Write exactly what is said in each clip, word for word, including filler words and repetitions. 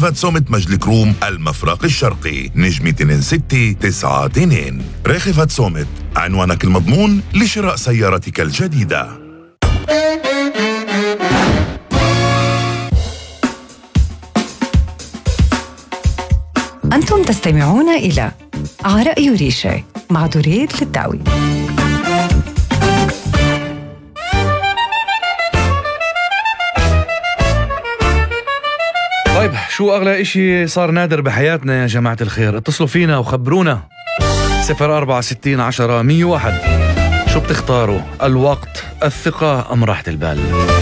رخفت صومت مجلكروم المفرق الشرقي نجمة اثنين ستة تسعة اثنين. رخفت صومت، عنوانك المضمون لشراء سيارتك الجديدة. أنتم تستمعون إلى عرأي ريشة مع دريد للداوي. طيب، شو أغلى إشي صار نادر بحياتنا يا جماعة الخير؟ اتصلوا فينا وخبرونا. صفر أربعة ستين عشرة مية واحد. شو بتختاروا؟ الوقت، الثقة، أم راحة البال؟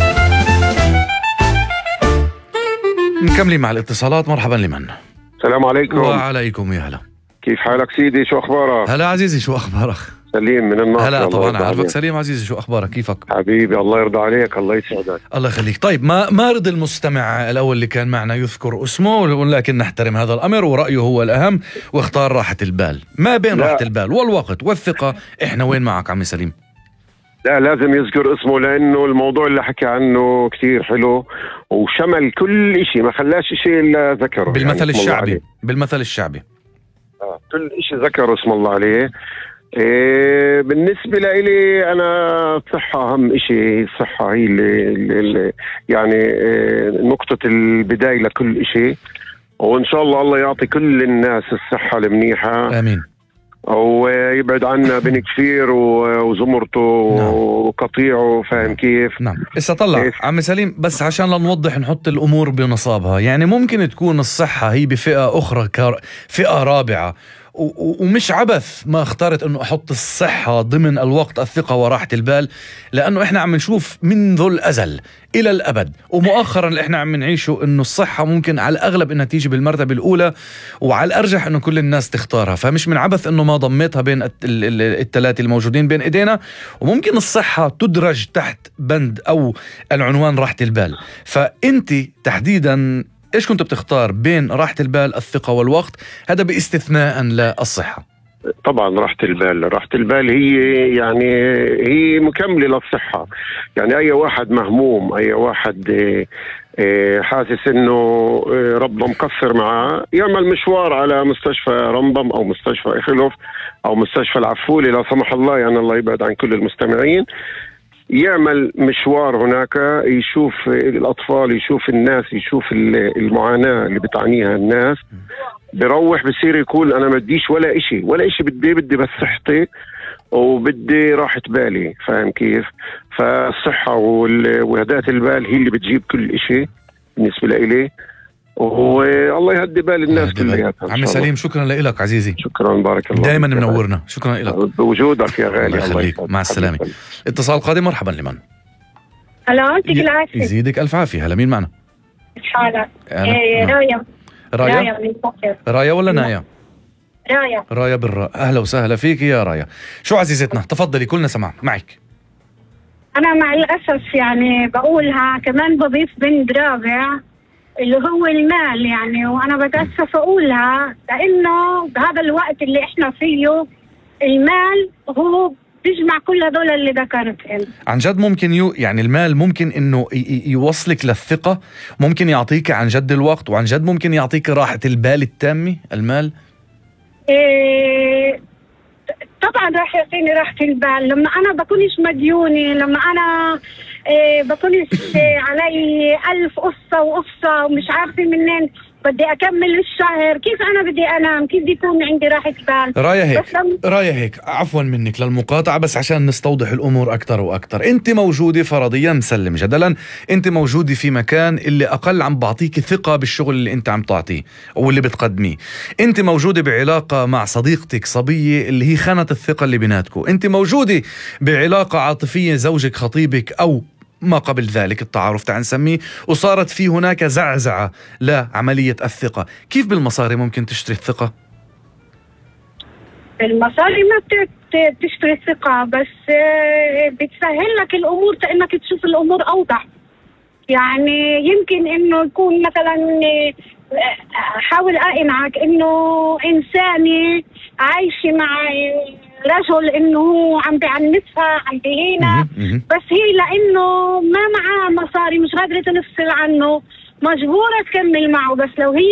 نكمل مع الاتصالات. مرحبا لمن؟ السلام عليكم. وعليكم يا هلا. كيف حالك سيدي؟ شو أخبارك؟ هلا عزيزي، شو أخبارك؟ سليم من الناصر. هلا طبعا عارفك سليم عزيزي، شو أخبارك؟ كيفك؟ حبيبي الله يرضى عليك، الله يسعدك. الله يخليك. طيب، ما ما رضي المستمع الأول اللي كان معنا يذكر اسمه، ولكن نحترم هذا الأمر ورأيه هو الأهم، واختار راحة البال. ما بين لا. راحة البال والوقت والثقة، إحنا وين معك عمي سليم؟ لا، لازم يذكر اسمه، لأنه الموضوع اللي حكي عنه كتير حلو وشمل كل إشي، ما خلاش إشي إلا ذكره. بالمثل يعني الشعبي بالمثل الشعبي آه. كل إشي ذكره اسم الله عليه. إيه بالنسبة لي أنا الصحة أهم إشي. الصحة هي اللي, اللي يعني إيه نقطة البداية لكل إشي، وإن شاء الله الله يعطي كل الناس الصحة المنيحة، آمين، ويبعد عنا بن كفير وزمرته نعم. وقطيعه، فاهم كيف؟ نعم. إسا طلع إيه؟ عم سليم، بس عشان لنوضح نحط الأمور بنصابها، يعني ممكن تكون الصحة هي بفئة أخرى كفئة رابعة، ومش عبث ما اختارت انه احط الصحة ضمن الوقت، الثقة، وراحة البال، لانه احنا عم نشوف منذ الازل الى الابد ومؤخرا اللي احنا عم نعيشه انه الصحة ممكن على الاغلب انها تيجي بالمرتبة الاولى، وعلى الارجح انه كل الناس تختارها. فمش من عبث انه ما ضميتها بين الثلاثة الموجودين بين ايدينا، وممكن الصحة تدرج تحت بند او العنوان راحة البال. فانت تحديدا إيش كنت بتختار بين راحة البال، الثقة، والوقت؟ هذا باستثناء للصحة. طبعا راحة البال. راحة البال هي يعني هي مكملة للصحة. يعني أي واحد مهموم، أي واحد حاسس إنه ربنا مقصر معاه، يعمل مشوار على مستشفى رمبم أو مستشفى إخلوف أو مستشفى العفولي لا سمح الله، يعني الله يبعد عن كل المستمعين، يعمل مشوار هناك، يشوف الأطفال، يشوف الناس، يشوف المعاناة اللي بتعانيها الناس، بروح بصير يقول أنا ما بديش ولا إشي ولا إشي، بدي بدي بس صحتي وبدي راحة بالي، فاهم كيف؟ فالصحة وهداة البال هي اللي بتجيب كل إشي بالنسبة لإلي، والله يهدي بال الناس كلياتها. عمي سليم، شكرا لك عزيزي. شكرا، بارك الله دائما منورنا. شكرا لك بوجودك يا غالي. الله يخليك. مع السلامة. اتصال قادم. مرحبا لمن؟ هلا، يعطيك العافية. يزيدك ألف عافية. هلا، مين معنا؟ حالك؟ إيه رايا. رايا رايا رايا ولا نايا؟ رايا رايا بالراء. أهلا وسهلا فيك يا رايا. شو عزيزتنا؟ تفضلي، كلنا سمع معك. أنا مع الأسف يعني بقولها، كمان بضيف بند رابع اللي هو المال، يعني وأنا بتأسف أقولها، لأنه بهذا الوقت اللي إحنا فيه المال هو تجمع كل هذول اللي ذكرتهم. عن جد ممكن يو يعني المال ممكن إنه يوصلك للثقة، ممكن يعطيك عن جد الوقت، وعن جد ممكن يعطيك راحة البال التامة. المال إيه طبعا راح يعطيني راحة البال لما أنا بكونش مديونة، لما أنا إيه بكونش إيه علي ألف قصة وقصة ومش عارفة منين بدي أكمل الشهر، كيف أنا بدي أنام، كيف بدي يكون عندي راحة بال. رايا هيك لم... رايا هيك عفوا منك للمقاطعة، بس عشان نستوضح الأمور أكتر وأكتر. أنت موجودة فرضيا، مسلم جدلا، أنت موجودة في مكان اللي أقل عم بعطيك ثقة بالشغل اللي أنت عم تعطيه أو اللي بتقدميه. أنت موجودة بعلاقة مع صديقتك صبية اللي هي خانة الثقة اللي بيناتكم. أنت موجودة بعلاقة عاطفية، زوجك، خطيبك، أو ما قبل ذلك التعارف تعال نسميه، وصارت في هناك زعزعة لعملية الثقة. كيف بالمصاري ممكن تشتري الثقة؟ المصاري ما بتشتري الثقة، بس بتسهل لك الأمور كأنك تشوف الأمور أوضح. يعني يمكن إنه يكون مثلا حاول أقنعك إنه إنساني عايشة مع رجل إنه هو عم بيعنفها، عم بيهينها، بس هي لأنه ما معها مصاري مش قادرة تنفصل عنه، مجبورة تكمل معه. بس لو هي